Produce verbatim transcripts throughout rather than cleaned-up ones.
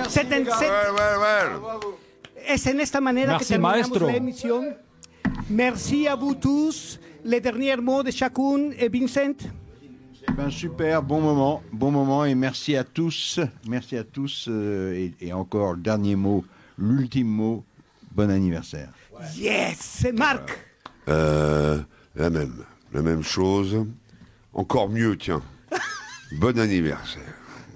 C'est en, c'est, Well, well, well. es en esta manera Merci, que terminamos maestro. la emisión. Merci à vous tous. Les derniers mots de chacun. Et Vincent? Ben super, bon moment, bon moment et merci à tous, merci à tous euh, et, et encore le dernier mot, l'ultime mot, bon anniversaire. Yes, c'est Marc. Euh, la même, la même chose. Encore mieux, tiens. Bon anniversaire.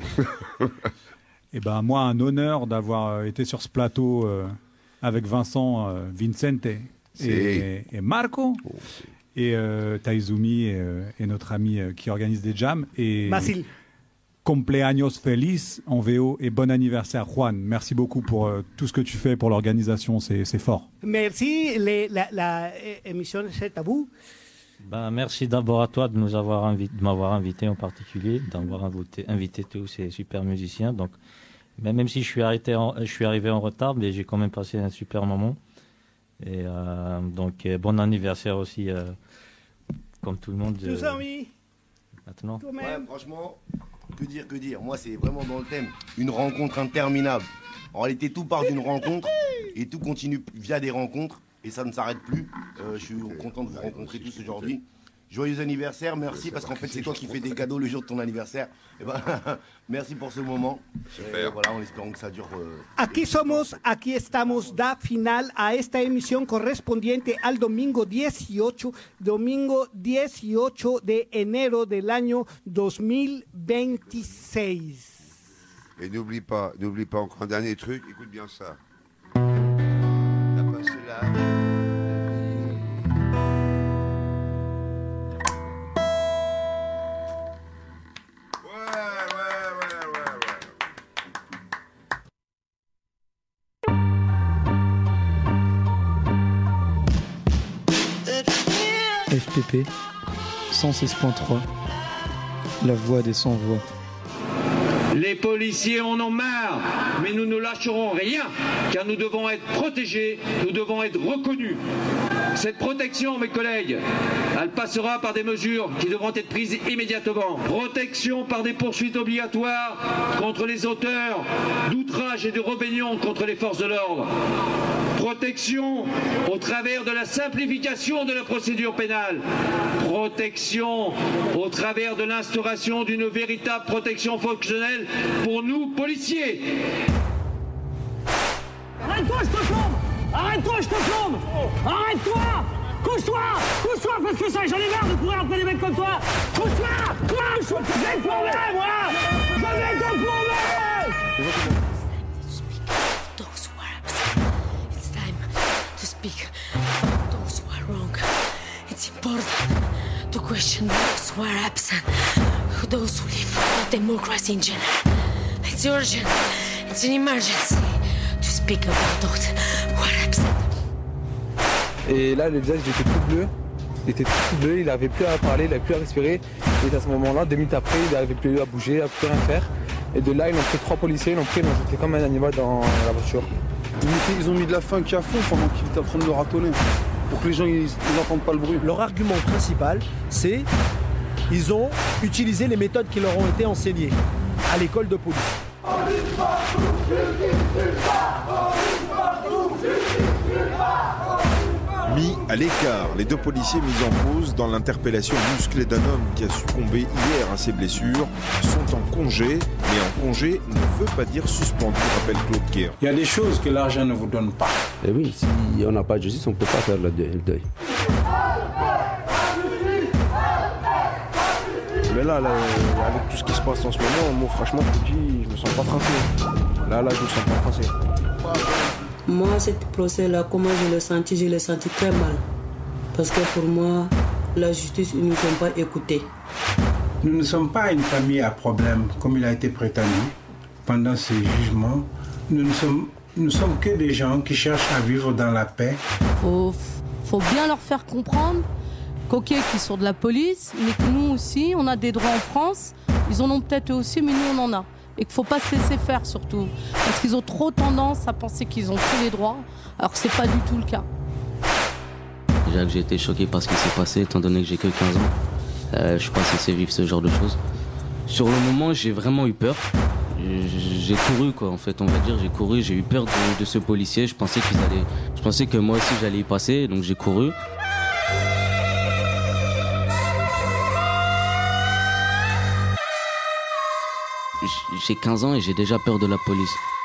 Eh ben moi, un honneur d'avoir euh, été sur ce plateau euh, avec Vincent, euh, Vincente et, et, et Marco. Oh, et euh, Taizumi et, euh, et notre ami euh, qui organise des jams. Et Basile. Cumpleaños feliz en V O et bon anniversaire Juan. Merci beaucoup pour euh, tout ce que tu fais pour l'organisation, c'est, c'est fort. Merci. Les, la, la émission, c'est à vous. Ben, merci d'abord à toi de nous avoir invité, de m'avoir invité en particulier, d'avoir invité, invité tous ces super musiciens. Donc, mais même si je suis, arrêté en, je suis arrivé en retard, mais j'ai quand même passé un super moment. Et euh, donc, euh, bon anniversaire aussi, euh, comme tout le monde. Tous euh, amis. Maintenant. Ouais, franchement, que dire, que dire. Moi, c'est vraiment dans le thème. Une rencontre interminable. En réalité, tout part d'une rencontre et tout continue via des rencontres. Et ça ne s'arrête plus. Euh, je suis content de vous rencontrer tous aujourd'hui. Joyeux anniversaire, merci, parce qu'en fait, c'est toi qui fais des cadeaux le jour de ton anniversaire. Et ben, merci pour ce moment. Et voilà, en espérant que ça dure. Euh, Aquí somos, aquí estamos, da final a esta emisión correspondiente al domingo dieciocho, domingo dieciocho de enero del año dos mil veintiséis. Et n'oublie pas, n'oublie pas encore un dernier truc, écoute bien ça. T'as passé là. F P P cent six point trois, la voix des sans-voix. Les policiers en ont marre, mais nous ne lâcherons rien, car nous devons être protégés, nous devons être reconnus. Cette protection, mes collègues, elle passera par des mesures qui devront être prises immédiatement. Protection par des poursuites obligatoires contre les auteurs d'outrage et de rébellion contre les forces de l'ordre. Protection au travers de la simplification de la procédure pénale. Protection au travers de l'instauration d'une véritable protection fonctionnelle pour nous, policiers. Arrête-toi, je te plombe! Arrête-toi, je te plombe! Arrête-toi! Couche-toi! Couche-toi, parce que ça, j'en ai marre de courir après des mecs comme toi! Couche-toi! Couche-toi! Je vais te plomber, moi! Je vais te plomber! Those who are absent. It's time to speak for those who are wrong. It's important to question those who are absent, those who live for democracy in general. It's urgent. It's an emergency to speak about those who are absent. Et là, le visage il était tout bleu. Il était tout bleu, il n'avait plus à parler, il n'avait plus à respirer. Et à ce moment-là, deux minutes après, il n'avait plus à bouger, il n'avait plus rien faire. Et de là, ils ont pris trois policiers, ils l'ont pris, ils l'ont jeté comme un animal dans la voiture. Ils ont mis de la funk à fond pendant qu'il était en train de le ratonner, pour que les gens n'entendent pas le bruit. Leur argument principal, c'est qu'ils ont utilisé les méthodes qui leur ont été enseignées à l'école de police. Mis à l'écart, les deux policiers mis en pause dans l'interpellation musclée d'un homme qui a succombé hier à ses blessures sont en congé, mais en congé ne veut pas dire suspendu, rappelle Claude Guerre. Il y a des choses que l'argent ne vous donne pas. Et oui, si on n'a pas de justice, on ne peut pas faire le deuil. Mais là, là, avec tout ce qui se passe en ce moment, moi franchement, je te dis, je me sens pas français. Là, là, je me sens pas français. Moi, ce procès-là, comment je l'ai senti, je l'ai senti très mal. Parce que pour moi, la justice, ils ne nous ont pas écoutés. Nous ne sommes pas une famille à problème, comme il a été prétendu. Pendant ces jugements, nous ne sommes, nous sommes que des gens qui cherchent à vivre dans la paix. Faut, faut bien leur faire comprendre qu'ok, qu'ils sont de la police, mais que nous aussi, on a des droits en France. Ils en ont peut-être eux aussi, mais nous, on en a. Et qu'il ne faut pas se laisser faire surtout. Parce qu'ils ont trop tendance à penser qu'ils ont tous les droits, alors que ce n'est pas du tout le cas. Déjà que j'ai été choqué par ce qui s'est passé, étant donné que j'ai que quinze ans. Euh, je ne suis pas censé vivre ce genre de choses. Sur le moment, j'ai vraiment eu peur. j'ai couru quoi, en fait, on va dire, j'ai couru, j'ai eu peur de, de ce policier, je pensais qu'ils allaient, je pensais que moi aussi j'allais y passer, donc j'ai couru. J'ai quinze ans et j'ai déjà peur de la police.